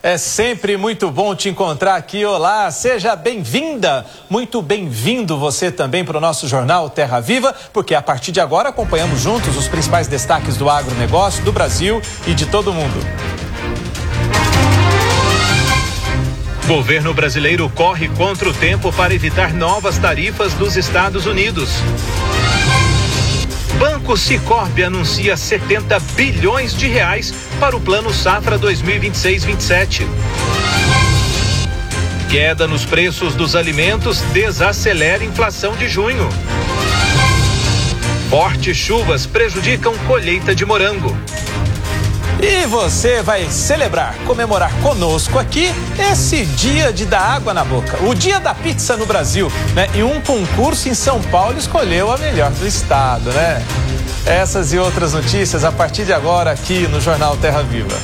É sempre muito bom te encontrar aqui. Olá, seja bem-vinda, muito bem-vindo você também para o nosso jornal Terra Viva, porque a partir de agora acompanhamos juntos os principais destaques do agronegócio, do Brasil e de todo mundo. Governo brasileiro corre contra o tempo para evitar novas tarifas dos Estados Unidos. Banco Sicoob anuncia 70 bilhões de reais para o Plano Safra 2026-27. Queda nos preços dos alimentos desacelera a inflação de junho. Fortes chuvas prejudicam colheita de morango. E você vai celebrar, comemorar conosco aqui esse dia de dar água na boca, o dia da pizza no Brasil, né? E um concurso em São Paulo escolheu a melhor do estado, né? Essas e outras notícias a partir de agora aqui no Jornal Terra Viva.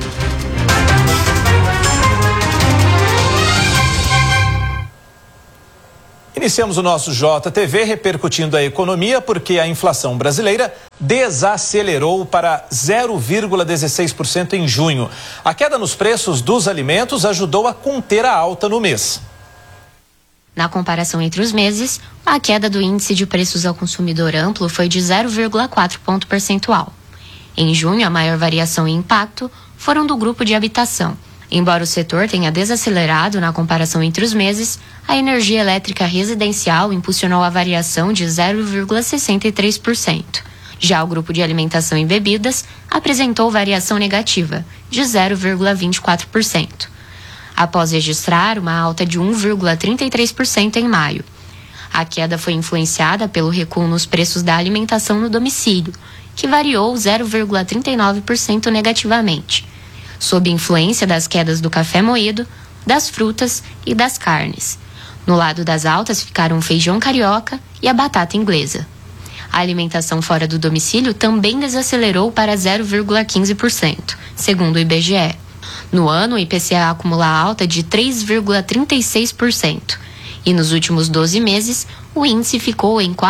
Iniciamos o nosso JTV repercutindo a economia porque a inflação brasileira desacelerou para 0,16% em junho. A queda nos preços dos alimentos ajudou a conter a alta no mês. Na comparação entre os meses, a queda do índice de preços ao consumidor amplo foi de 0,4 ponto percentual. Em junho, a maior variação e impacto foram do grupo de habitação. Embora o setor tenha desacelerado na comparação entre os meses, a energia elétrica residencial impulsionou a variação de 0,63%. Já o grupo de alimentação e bebidas apresentou variação negativa, de 0,24%, após registrar uma alta de 1,33% em maio. A queda foi influenciada pelo recuo nos preços da alimentação no domicílio, que variou 0,39% negativamente, sob influência das quedas do café moído, das frutas e das carnes. No lado das altas ficaram o feijão carioca e a batata inglesa. A alimentação fora do domicílio também desacelerou para 0,15%, segundo o IBGE. No ano, o IPCA acumula alta de 3,36%. E nos últimos 12 meses, o índice ficou em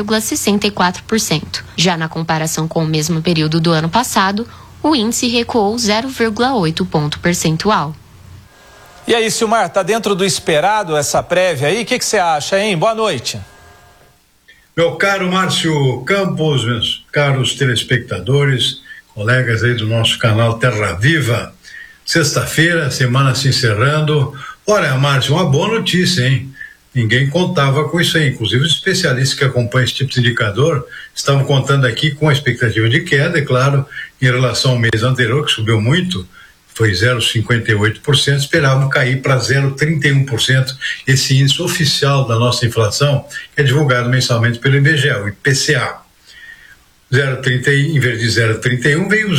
4,64%. Já na comparação com o mesmo período do ano passado, o índice recuou 0,8 ponto percentual. E aí, Silmar, tá dentro do esperado essa prévia aí? O que você acha, hein? Boa noite. Meu caro Márcio Campos, meus caros telespectadores, colegas aí do nosso canal Terra Viva, sexta-feira, semana se encerrando. Olha, Márcio, uma boa notícia, hein? Ninguém contava com isso aí, inclusive os especialistas que acompanham esse tipo de indicador estavam contando aqui com a expectativa de queda, é claro, em relação ao mês anterior, que subiu muito, foi 0,58%, esperavam cair para 0,31%, esse índice oficial da nossa inflação, que é divulgado mensalmente pelo IBGE, o IPCA. 0,30, em vez de 0,31, veio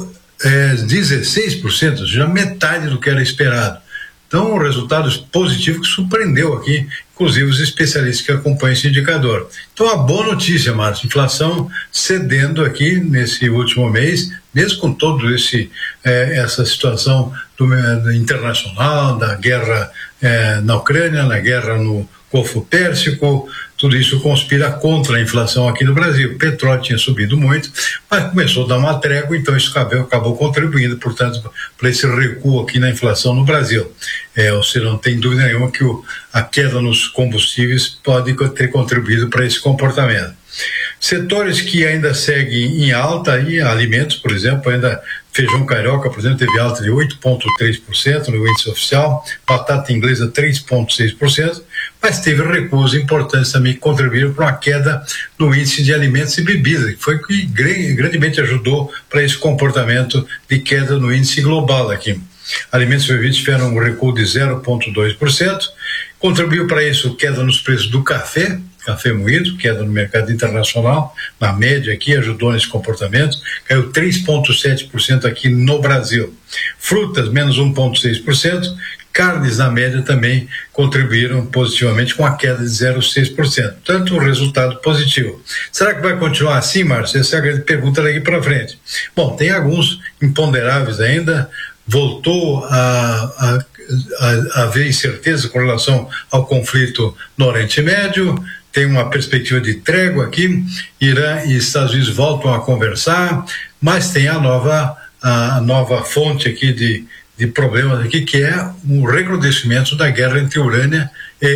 0,16%, já metade do que era esperado. Então, um resultado positivo que surpreendeu aqui, inclusive os especialistas que acompanham esse indicador. Então, a boa notícia, Márcio, inflação cedendo aqui nesse último mês, mesmo com todo essa situação do internacional, da guerra na Ucrânia, na guerra no Golfo Pérsico, tudo isso conspira contra a inflação aqui no Brasil. O petróleo tinha subido muito, mas começou a dar uma trégua, então isso acabou contribuindo, portanto, para esse recuo aqui na inflação no Brasil. Você não tem dúvida nenhuma que a queda nos combustíveis pode ter contribuído para esse comportamento. Setores que ainda seguem em alta, aí, alimentos, por exemplo, ainda feijão carioca, por exemplo, teve alta de 8,3% no índice oficial, batata inglesa 3,6%, mas teve recuos importantes também que contribuíram para uma queda no índice de alimentos e bebidas, que foi que grandemente ajudou para esse comportamento de queda no índice global aqui. Alimentos e bebidas tiveram um recuo de 0,2%, contribuiu para isso queda nos preços do café moído, queda no mercado internacional, na média aqui, ajudou nesse comportamento, caiu 3,7% aqui no Brasil. Frutas, menos 1,6%, carnes, na média, também contribuíram positivamente com a queda de 0,6%. Portanto, um resultado positivo. Será que vai continuar assim, Márcio? Essa é a grande pergunta daqui para frente. Bom, tem alguns imponderáveis ainda, voltou a haver incerteza com relação ao conflito no Oriente Médio, tem uma perspectiva de trégua aqui, Irã e Estados Unidos voltam a conversar, mas tem a nova fonte aqui de problemas aqui, que é o recrudescimento da guerra entre a Ucrânia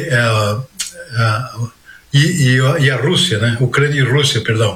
e a Rússia, né? Ucrânia e Rússia, perdão.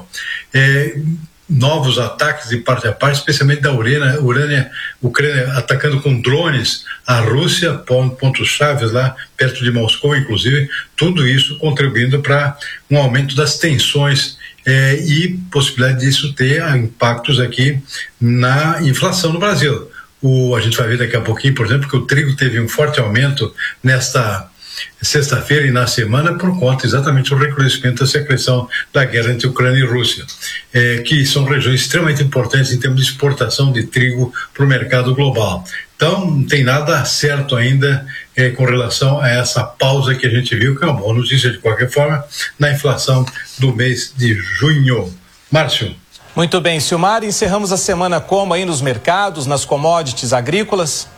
Novos ataques de parte a parte, especialmente da Ucrânia atacando com drones a Rússia, pontos chaves lá perto de Moscou, inclusive, tudo isso contribuindo para um aumento das tensões e possibilidade disso ter impactos aqui na inflação no Brasil. A gente vai ver daqui a pouquinho, por exemplo, que o trigo teve um forte aumento nesta sexta-feira e na semana por conta exatamente do recrudescimento da secreção da guerra entre Ucrânia e Rússia, que são regiões extremamente importantes em termos de exportação de trigo para o mercado global. Então, não tem nada certo ainda com relação a essa pausa que a gente viu, que é uma boa notícia de qualquer forma, na inflação do mês de junho. Márcio. Muito bem, Silmar, encerramos a semana como aí nos mercados, nas commodities agrícolas?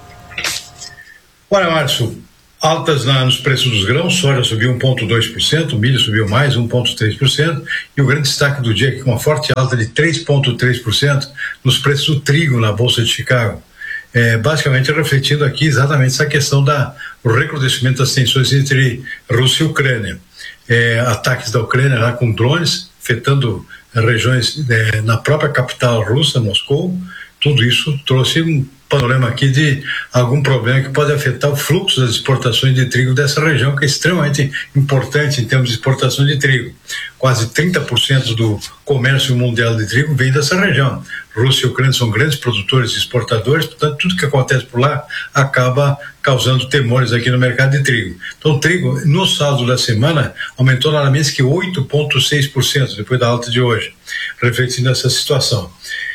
Olha, Márcio, altas nos preços dos grãos, soja subiu 1,2%, milho subiu mais 1,3%, e o grande destaque do dia aqui com uma forte alta de 3,3% nos preços do trigo na Bolsa de Chicago. Basicamente refletindo aqui exatamente essa questão do recrudescimento das tensões entre Rússia e Ucrânia. Ataques da Ucrânia lá com drones, afetando regiões na própria capital russa, Moscou. Tudo isso trouxe um panorama aqui de algum problema que pode afetar o fluxo das exportações de trigo dessa região, que é extremamente importante em termos de exportação de trigo. Quase 30% do comércio mundial de trigo vem dessa região. Rússia e Ucrânia são grandes produtores e exportadores, portanto, tudo que acontece por lá acaba causando temores aqui no mercado de trigo. Então, o trigo, no saldo da semana, aumentou nada menos que 8,6% depois da alta de hoje, refletindo essa situação.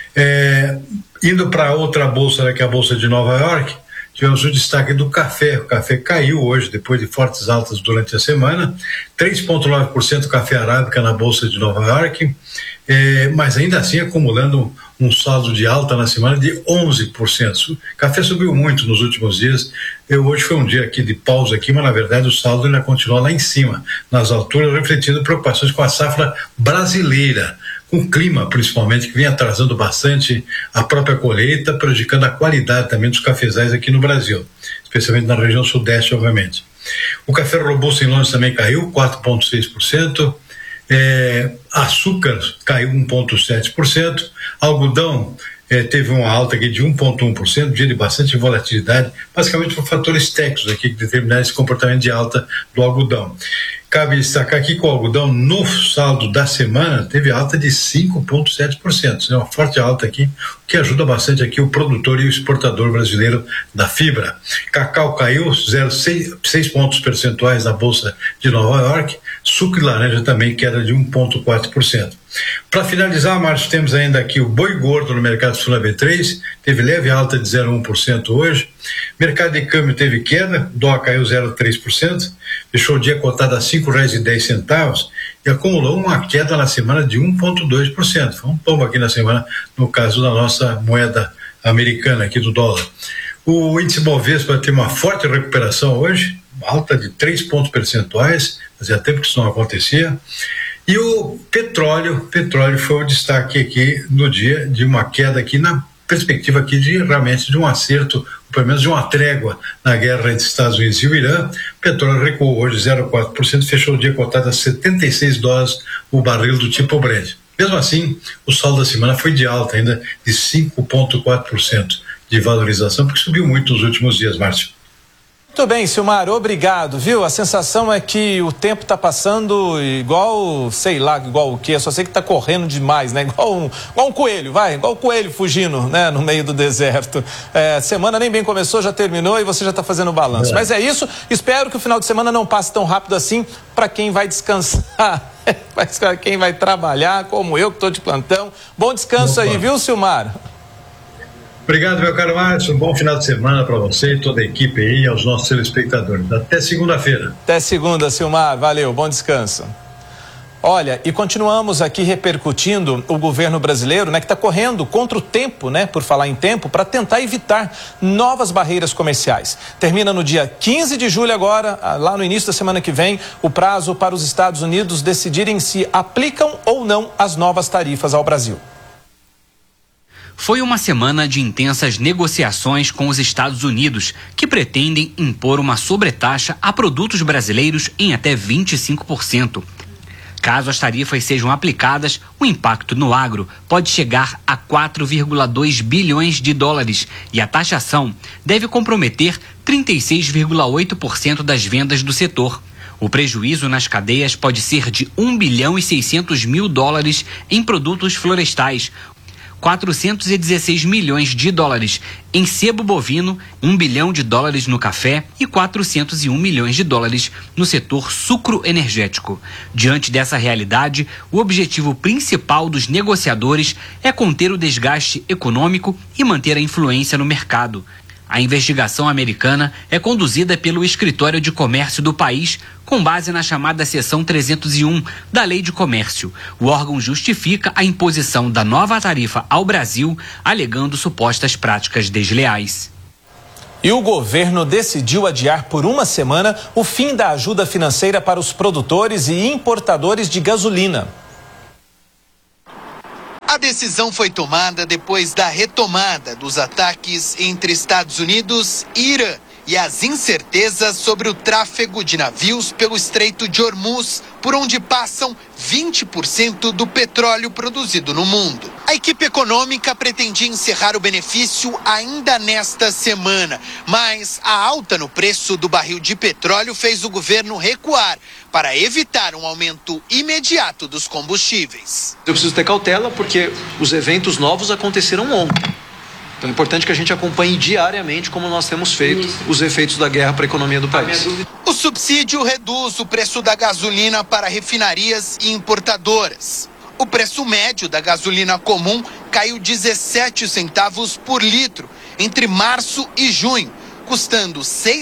Indo para outra bolsa, que é a Bolsa de Nova York, tivemos o destaque do café. O café caiu hoje, depois de fortes altas durante a semana, 3,9% café arábica na Bolsa de Nova York, mas ainda assim acumulando um saldo de alta na semana de 11%. O café subiu muito nos últimos dias. Hoje foi um dia aqui de pausa aqui, mas na verdade o saldo ainda continua lá em cima, nas alturas, refletindo preocupações com a safra brasileira, com o clima principalmente, que vem atrasando bastante a própria colheita, prejudicando a qualidade também dos cafezais aqui no Brasil, especialmente na região sudeste, obviamente. O café robusto em Londres também caiu 4,6%, açúcar caiu 1,7%, algodão teve uma alta aqui de 1,1%, dia de bastante volatilidade, basicamente por fatores técnicos aqui que determinaram esse comportamento de alta do algodão. Cabe destacar aqui que o algodão no saldo da semana teve alta de 5,7%, uma forte alta aqui, o que ajuda bastante aqui o produtor e o exportador brasileiro da fibra. Cacau caiu 0,6 pontos percentuais na Bolsa de Nova York, suco e laranja também queda de 1,4%. Para finalizar, Márcio, temos ainda aqui o boi gordo no mercado Sula B3, teve leve alta de 0,1% hoje. Mercado de câmbio teve queda, o dólar caiu 0,3%, fechou o dia cotado a R$ 5,10 e acumulou uma queda na semana de 1,2%. Foi um tombo aqui na semana, no caso da nossa moeda americana aqui do dólar. O índice Bovespa tem uma forte recuperação hoje, alta de 3 pontos percentuais, fazia tempo que isso não acontecia. E o petróleo foi o destaque aqui no dia, de uma queda aqui na perspectiva aqui de realmente de um acerto, pelo menos de uma trégua na guerra entre Estados Unidos e o Irã. O petróleo recuou hoje 0,4%, fechou o dia cotado a $76 o barril do tipo Brent. Mesmo assim, o saldo da semana foi de alta ainda, de 5,4% de valorização, porque subiu muito nos últimos dias, Márcio. Muito bem, Silmar, obrigado, viu? A sensação é que o tempo está passando igual, sei lá, igual o quê? Eu só sei que está correndo demais, né? Igual um coelho, igual o coelho fugindo, né? No meio do deserto. Semana nem bem começou, já terminou e você já está fazendo o balanço. Mas é isso, espero que o final de semana não passe tão rápido assim para quem vai descansar, para quem vai trabalhar, como eu que estou de plantão. Bom descanso aí, viu, Silmar? Obrigado, meu caro Márcio. Um bom final de semana para você e toda a equipe aí e aos nossos telespectadores. Até segunda-feira. Até segunda, Silmar. Valeu, bom descanso. Olha, e continuamos aqui repercutindo o governo brasileiro, né, que está correndo contra o tempo, né, por falar em tempo, para tentar evitar novas barreiras comerciais. Termina no dia 15 de julho agora, lá no início da semana que vem, o prazo para os Estados Unidos decidirem se aplicam ou não as novas tarifas ao Brasil. Foi uma semana de intensas negociações com os Estados Unidos, que pretendem impor uma sobretaxa a produtos brasileiros em até 25%. Caso as tarifas sejam aplicadas, o impacto no agro pode chegar a 4,2 bilhões de dólares e a taxação deve comprometer 36,8% das vendas do setor. O prejuízo nas cadeias pode ser de 1 bilhão e 600 mil dólares em produtos florestais, 416 milhões de dólares em sebo bovino, 1 bilhão de dólares no café e 401 milhões de dólares no setor sucroenergético. Diante dessa realidade, o objetivo principal dos negociadores é conter o desgaste econômico e manter a influência no mercado. A investigação americana é conduzida pelo Escritório de Comércio do país, com base na chamada Seção 301 da Lei de Comércio. O órgão justifica a imposição da nova tarifa ao Brasil, alegando supostas práticas desleais. E o governo decidiu adiar por uma semana o fim da ajuda financeira para os produtores e importadores de gasolina. A decisão foi tomada depois da retomada dos ataques entre Estados Unidos e Irã e as incertezas sobre o tráfego de navios pelo Estreito de Hormuz, por onde passam 20% do petróleo produzido no mundo. A equipe econômica pretendia encerrar o benefício ainda nesta semana, mas a alta no preço do barril de petróleo fez o governo recuar para evitar um aumento imediato dos combustíveis. Eu preciso ter cautela porque os eventos novos aconteceram ontem. Então é importante que a gente acompanhe diariamente, como nós temos feito, os efeitos da guerra para a economia do país. O subsídio reduz o preço da gasolina para refinarias e importadoras. O preço médio da gasolina comum caiu 17 centavos por litro entre março e junho, custando R$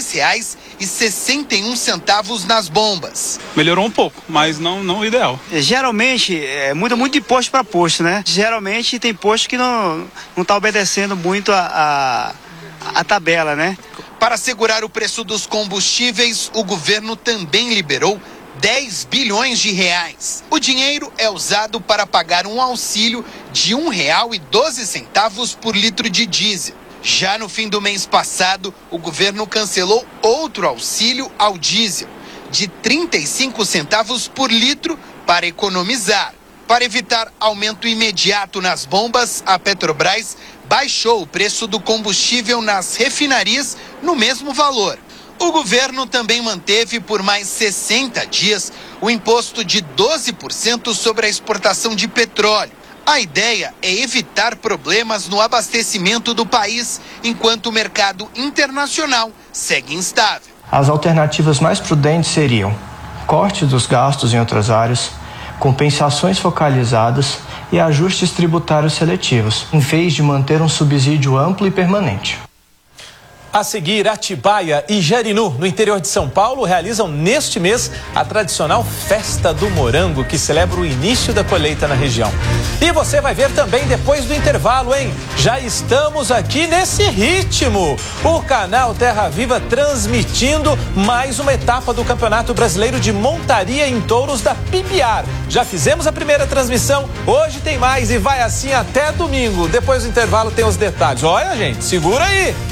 6,61 nas bombas. Melhorou um pouco, mas não o ideal. Geralmente, muda muito de posto para posto, né? Geralmente tem posto que não está obedecendo muito a tabela, né? Para segurar o preço dos combustíveis, o governo também liberou 10 bilhões de reais. O dinheiro é usado para pagar um auxílio de R$ 1,12 por litro de diesel. Já no fim do mês passado, o governo cancelou outro auxílio ao diesel, de 35 centavos por litro, para economizar. Para evitar aumento imediato nas bombas, a Petrobras baixou o preço do combustível nas refinarias no mesmo valor. O governo também manteve por mais 60 dias o imposto de 12% sobre a exportação de petróleo. A ideia é evitar problemas no abastecimento do país, enquanto o mercado internacional segue instável. As alternativas mais prudentes seriam corte dos gastos em outras áreas, compensações focalizadas e ajustes tributários seletivos, em vez de manter um subsídio amplo e permanente. A seguir, Atibaia e Jarinu, no interior de São Paulo, realizam neste mês a tradicional Festa do Morango, que celebra o início da colheita na região. E você vai ver também depois do intervalo, hein? Já estamos aqui nesse ritmo. O canal Terra Viva transmitindo mais uma etapa do Campeonato Brasileiro de Montaria em Touros da PIBIAR. Já fizemos a primeira transmissão, hoje tem mais e vai assim até domingo. Depois do intervalo tem os detalhes. Olha, gente, segura aí.